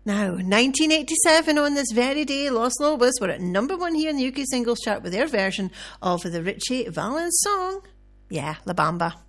Now, 1987 on this very day, Los Lobos were at number 1 here in the UK singles chart with their version of the Ritchie Valens song, La Bamba.